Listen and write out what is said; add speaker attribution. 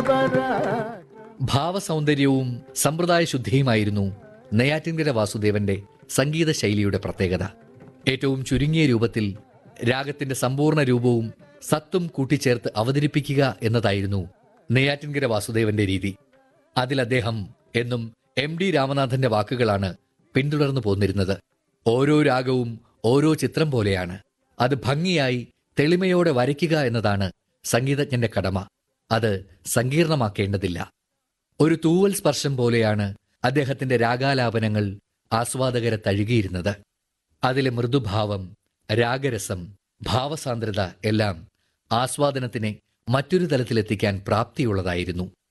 Speaker 1: ഭാവസൗന്ദര്യവും സമ്പ്രദായ ശുദ്ധിയുമായിരുന്നു നെയ്യാറ്റിൻകര വാസുദേവന്റെ സംഗീത ശൈലിയുടെ പ്രത്യേകത. ഏറ്റവും ചുരുങ്ങിയ രൂപത്തിൽ രാഗത്തിന്റെ സമ്പൂർണ്ണ രൂപവും സത്തും കൂട്ടിച്ചേർത്ത് അവതരിപ്പിക്കുക എന്നതായിരുന്നു നെയ്യാറ്റിൻകര വാസുദേവന്റെ രീതി. അതിൽ അദ്ദേഹം എന്നും MD രാമനാഥന്റെ വാക്കുകളാണ് പിന്തുടർന്നു പോന്നിരുന്നത്. ഓരോ രാഗവും ഓരോ ചിത്രം പോലെയാണ്. അത് ഭംഗിയായി തെളിമയോടെ വരയ്ക്കുക എന്നതാണ് സംഗീതജ്ഞന്റെ കടമ. അത് സങ്കീർണമാക്കേണ്ടതില്ല. ഒരു തൂവൽ സ്പർശം പോലെയാണ് അദ്ദേഹത്തിന്റെ രാഗാലാപനങ്ങൾ ആസ്വാദകരെ തഴുകിയിരുന്നത്. അതിലെ മൃദുഭാവം, രാഗരസം, ഭാവസാന്ദ്രത എല്ലാം ആസ്വാദനത്തിനെ മറ്റൊരു തലത്തിലെത്തിക്കാൻ പ്രാപ്തിയുള്ളതായിരുന്നു.